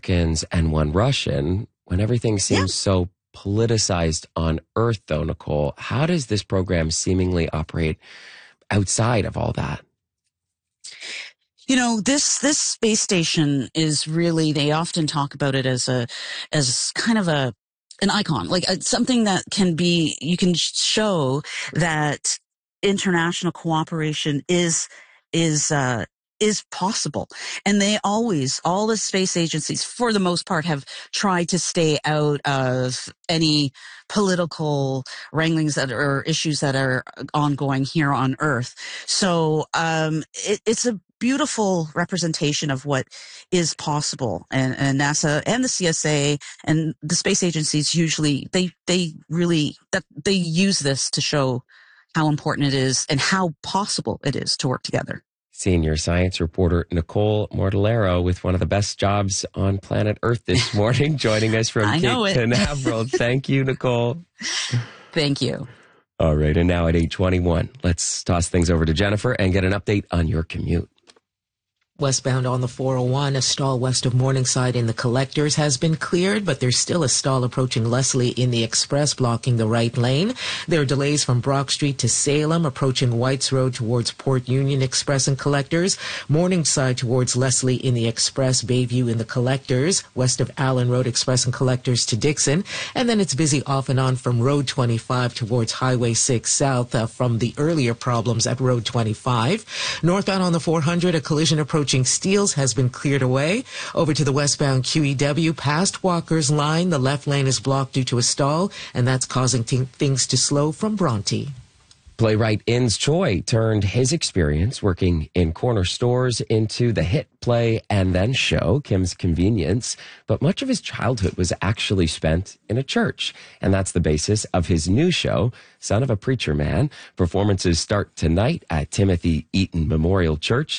Republicans and one Russian. When everything seems so politicized on Earth, though, Nicole, how does this program seemingly operate outside of all that? You know, this space station is really, they often talk about it as kind of an icon, like something that you can show that international cooperation is possible. And all the space agencies, for the most part, have tried to stay out of any political wranglings or issues that are ongoing here on Earth. So, it's a beautiful representation of what is possible. And NASA and the CSA and the space agencies usually, they use this to show how important it is and how possible it is to work together. Senior science reporter Nicole Mortellaro with one of the best jobs on planet Earth this morning, joining us from Cape Canaveral. Thank you, Nicole. Thank you. All right, and now at 8:21, let's toss things over to Jennifer and get an update on your commute. Westbound on the 401, a stall west of Morningside in the Collectors has been cleared, but there's still a stall approaching Leslie in the Express blocking the right lane. There are delays from Brock Street to Salem, approaching Whites Road towards Port Union Express and Collectors, Morningside towards Leslie in the Express, Bayview in the Collectors, west of Allen Road Express and Collectors to Dixon, and then it's busy off and on from Road 25 towards Highway 6 south from the earlier problems at Road 25. Northbound on the 400, a collision approaching Steeles has been cleared away. Over to the westbound QEW past Walker's Line, the left lane is blocked due to a stall, and that's causing things to slow from Bronte. Playwright Ins Choi turned his experience working in corner stores into the hit play and then show, Kim's Convenience. But much of his childhood was actually spent in a church. And that's the basis of his new show, Son of a Preacher Man. Performances start tonight at Timothy Eaton Memorial Church.